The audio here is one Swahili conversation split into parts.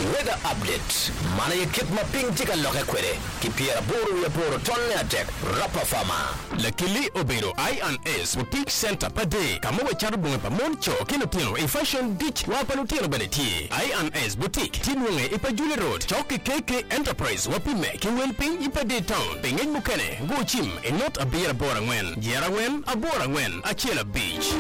weather update. Mana ye kit maping tika loke kwere. Kipiera boru ya boru tonne atek. Rapa Farma. Lakili Obero I&S Boutique Center pade. Kama we charu bunge pa moncho. Kino tino a fashion ditch wapanu tino baneti. I&S Boutique. Tinwenge ipa Julie Road. Choki KK Enterprise wapime. Kiwelping ipa day town. Pengen mukene. Go chim. And not a beer borangwen. Jerangwen. A borangwen. Achela Beach.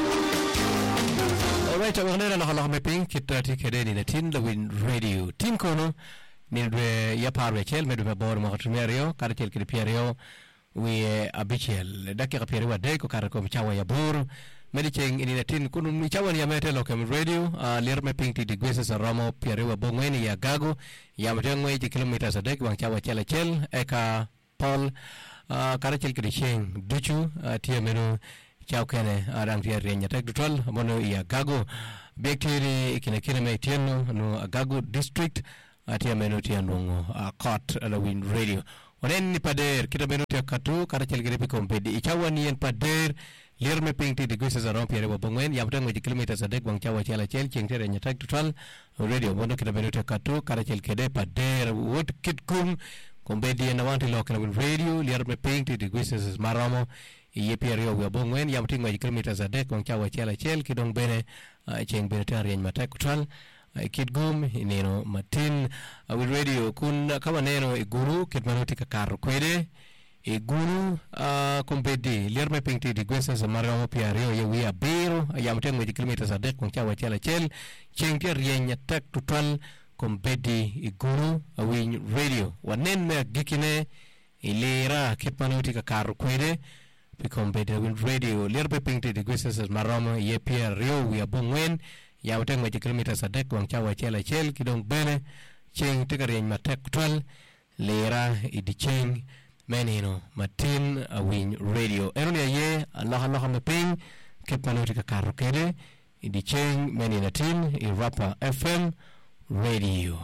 Alright, I'm going to meping kitati kedeni na tin the Wind Radio. Tin kono nilwe yapar wechel medu bor mo katumerio karatel kiripiario we abichel daki kapiari wa deko karako mchawa ya bor medicheng ini na tin kunu mchawa ni yamete lokem radio lir meping ti digwese sa ramo piari wa bongweni ya gago ya mtengwe kilometers a dek wang chawa chela chel eka Paul karatel kiricheng duchu tiameno Chao kene arang tia renya tek dutal mono ya gago bekteri kine me tieno no gago district atia meno tiano court ala Wind Radio onen ni pader kita meno tia katu kara chelgere pe kompedi ichawani en pader lirme pingti de gwese za rompiere wa bongwen ya mtango kilometers a dek wang chawa chala chel chengte renya tek dutal radio mono kita meno tia katu kara chelgere pader wot kitkum kompedi na wanti lokala Wind Radio lirme pingti de gwese za maramo ye piario wa bongwen ya mtingo kilometers a dek wang chawa chala chel kidong bene cheng bene tari matak kutral kidgum ineno matin Wind Radio kun kama neno iguru kitmanuti kakaro kwede iguru kompedi lirme pingti di gwesa sa maramo piario ye wia bero ya mtingo kilometers a dek wang chawa chala chel cheng tari matak kutral kompedi iguru Wind Radio wanen me gikine ilera kitmanuti kakaro kwede Picombede Wind Radio lirbe pingti di gwesas maramo ye pia rio wia bongwen ya utengwe kilometers a dek wang chawa chela chel kidong bene cheng tikarien matek twal lera idi cheng menino matin Wind Radio eronia ye aloha meping kipmanuti kakaro kede idi cheng menina tin i Rapa FM Radio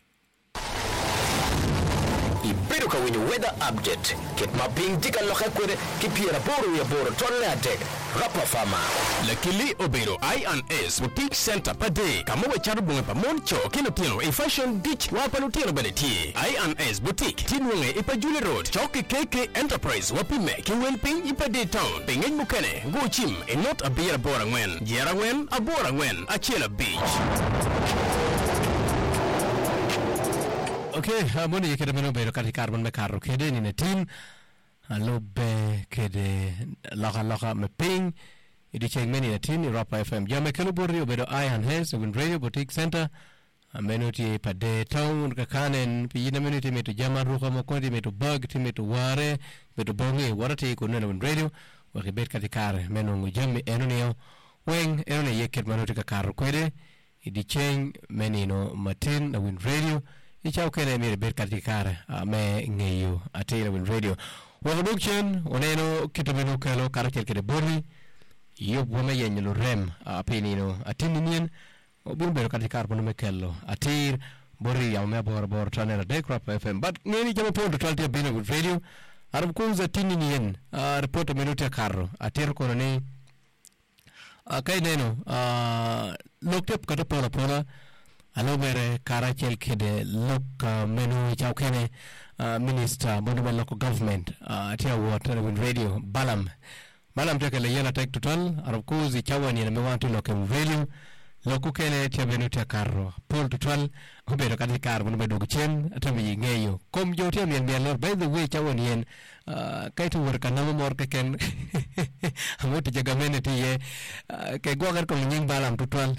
Ibiruka winyi weather update. Kit maping tika loke kwere. Kipiera boru ya boru tonne atek. Rapa Farma. Lakili Obero I&S Boutique Center pade. Kama we charu bunge pa moncho. Kino tino a fashion ditch wapanu tino baneti. I&S Boutique. Tinwenge ipa Julie Road. Choki KK Enterprise wapime. Kiwelping ipa day town. Pengen mukene. Go chim. And not a beer borangwen. Jerangwen. A borangwen. Achela Beach. Okay, moni kede meno bero kati carbon me carro kede ni netin alobe kede loka me ping idi cheng meni netin Rapa FM jame kelo borri obedo I&S Wind Radio Boutique Center meno ti pade town kakanen piyina meno ti metu jama ruka mokondi metu bug ti metu ware metu bongi warati kunena Wind Radio wakibet kati kare meno ngujami enoneo weng enone yeket meno ti kakaro kwede idi cheng menino matin na Wind Radio Ichao kene mire berkati kare me ngeyo atira Wind Radio wakadukchen oneno kitameno kelo karakel kede borri yob wame yenyelo rem apinino atininin obun berkati kar pono me kello atir borri yawme bor tanera de Rapa FM but ngeni jama pondo talti bino Wind Radio arab kunza tininin report minuta karro atir kono ne kay neno loktep kata pola Alo mere karachel kede lok menu chao kene minister bono local government atia water Wind Radio balam teke le yena tek total arab kuzi chawani na mewantu lokem value loku kene tia benu tia karro pol total obero kati kar bono bedo chen atami ngeyo kom jotia mien lor by the way chawani en kaitu worka namo mor ken amoto jagamene tiye ke gwagar ko nying balam total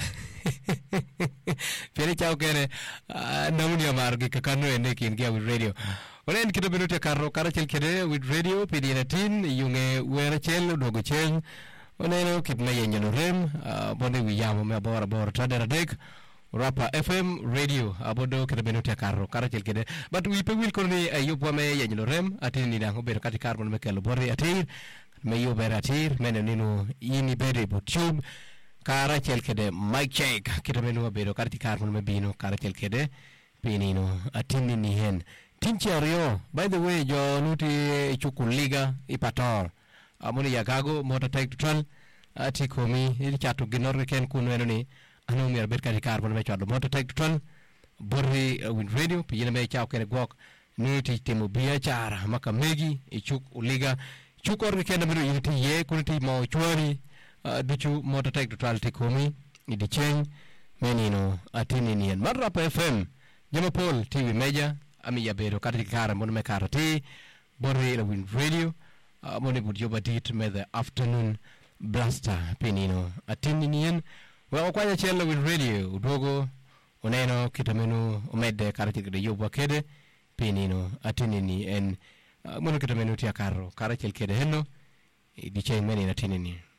Peri chao kene namuni amargi kakano ene kingia Wind Radio Olen kita benute karro karachel kede Wind Radio pidi natin yunge werachel dogo chel oneno kitna yenyano rem bonde wiyamo me bora tadera dek Rapa FM Radio abodo kita benute karro karachel kede but we pe will korni ayupo me yenyano rem atini na obero kati carbon me kelo bore atir me yobera atir meno nino yini bere botube Kara chel kede mic check kita menu bedo karti carbon me bino kara chel kede pinino atini ni hen tinchario by the way jo nuti chukuliga ipator amuni yagago mota take tral ati komi ili chatu ginor ken kuno ni anu mi arbet karti carbon me chado mota take tral borri win radio pijina me chao kene gok ni ti temo biachara maka megi ichuk uliga chukor kene miru yiti ye kunti mo chwari duchu mototek dutal tikumi idi cheng menino atini nien Madrapa FM Jamapol TV Meja ami yabero katikara monme karati borri win radio moni budjoba dit me the afternoon blaster penino atini nien wa kwanya chelo win radio udogo oneno kitamenu omede karati de yoba kede penino atinini en mono kitamenu tia karo karachel kede henno di cheng menina tinini